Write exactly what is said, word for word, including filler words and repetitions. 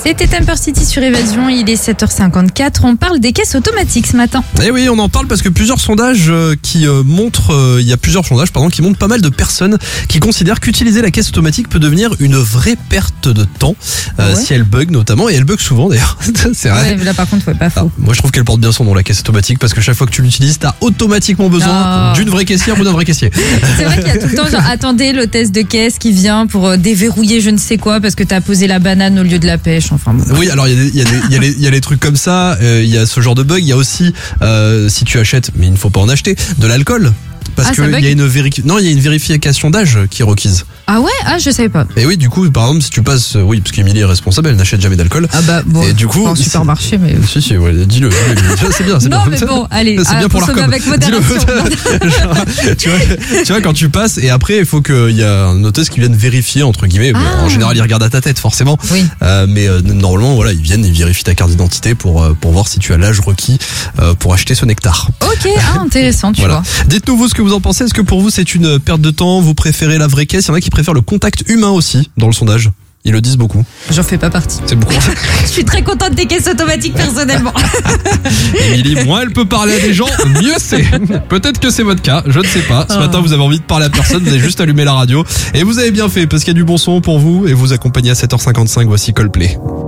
C'était Temper City sur Évasion, il est sept heures cinquante-quatre, on parle des caisses automatiques ce matin. Et oui, on en parle parce que plusieurs sondages euh, qui euh, montrent, euh, il y a plusieurs sondages pardon, qui montrent pas mal de personnes qui considèrent qu'utiliser la caisse automatique peut devenir une vraie perte de temps, euh, ouais. si elle bug notamment, et elle bug souvent d'ailleurs, c'est vrai. Ouais, là par contre, ouais, pas faux. Alors, moi je trouve qu'elle porte bien son nom, la caisse automatique, parce que chaque fois que tu l'utilises, t'as automatiquement besoin oh. d'une vraie caissière ou d'un vrai caissier. C'est vrai qu'il y a tout le temps genre, attendez l'hôtesse de caisse qui vient pour euh, déverrouiller je ne sais quoi parce que t'as posé la banane au lieu de la pêche, enfin bon. Oui, alors il y a, y, y, y, y a les trucs comme ça, il euh, y a ce genre de bug, il y a aussi, euh, si tu achètes, mais il ne faut pas en acheter, de l'alcool. Parce ah, qu'il y a une véri- non, il y a une vérification d'âge qui est requise. Ah ouais, ah je savais pas. Et oui, du coup, par exemple, si tu passes, oui, parce qu'Emilie est responsable, elle n'achète jamais d'alcool. Ah bah bon. Et du coup, pas en supermarché, mais. Si si, ouais, dis-le. dis-le. C'est bien, c'est non, bien. mais bon, allez, c'est bien ah, pour la com. avec modération. tu vois, tu vois, quand tu passes et après, il faut qu'il y a un hôtesse qui vienne vérifier entre guillemets. Bon, ah. En général, ils regardent à ta tête, forcément. Oui. Euh, mais euh, normalement, voilà, ils viennent, ils vérifient ta carte d'identité pour euh, pour voir si tu as l'âge requis euh, pour acheter ce nectar. Ok, ah, intéressant, tu voilà. vois. Dites-nous vous ce que vous en pensez. Est-ce que pour vous c'est une perte de temps? Vous préférez la vraie caisse? Il y en a qui préfèrent le contact humain aussi dans le sondage. Ils le disent beaucoup. J'en fais pas partie. C'est beaucoup. Je suis très contente des caisses automatiques personnellement. Émilie, moins elle peut parler à des gens, mieux c'est. Peut-être que c'est votre cas, je ne sais pas. Ce oh. matin, vous avez envie de parler à personne, vous avez juste allumé la radio. Et vous avez bien fait, parce qu'il y a du bon son pour vous. Et vous accompagnez à sept heures cinquante-cinq, voici Coldplay.